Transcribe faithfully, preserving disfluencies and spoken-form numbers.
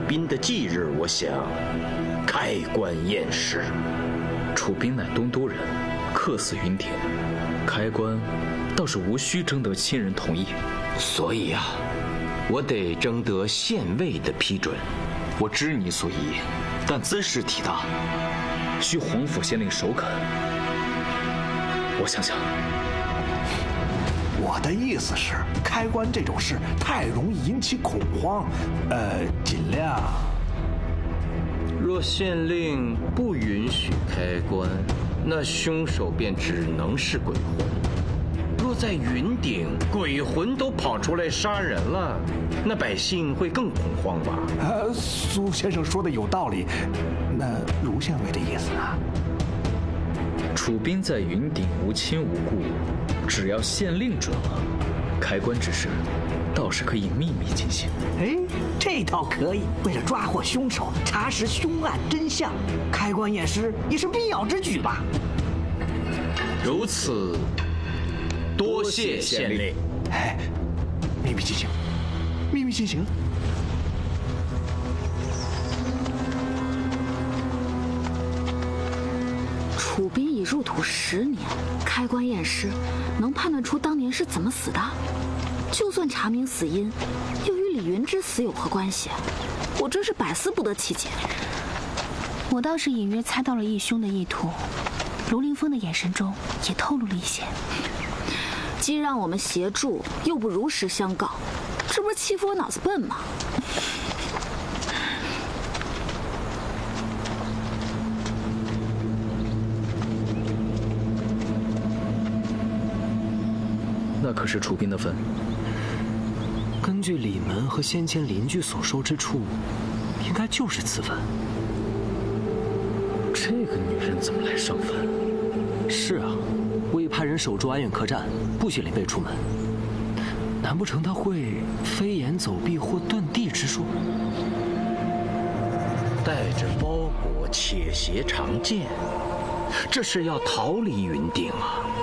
宾的忌日，我想开棺验尸。 楚宾乃东都人，客死云顶，开棺倒是无需征得亲人同意。 所以啊，我得征得县尉的批准。 我知你所疑，但兹事体大，需皇甫县令首肯。我想想， 我的意思是，开棺这种事太容易引起恐慌，呃，尽量。 若县令不允许开棺，那凶手便只能是鬼魂。若在云顶，鬼魂都跑出来杀人了，那百姓会更恐慌吧？ 呃，苏先生说的有道理。那卢县尉的意思呢？ 楚宾在云顶无亲无故，只要县令准了，开棺之事倒是可以秘密进行。 哎，这倒可以。为了抓获凶手，查实凶案真相，开棺验尸也是必要之举吧？ 如此，多谢县令。 哎，秘密进行，秘密进行。 楚宾已入土十年，开棺验尸，能判断出当年是怎么死的？就算查明死因，又与李云之死有何关系？我真是百思不得其解。 我倒是隐约猜到了义兄的意图，卢凌风的眼神中也透露了一些。 既让我们协助，又不如实相告，这不是欺负我脑子笨吗？ 那可是楚宾的份。 根据李门和先前邻居所说之处，应该就是此坟。 这个女人怎么来上坟？ 是啊，未派人守住安远客栈，不许林贝出门。难不成他会飞檐走壁或遁地之术？ 带着包裹，且携长剑，这是要逃离云顶啊！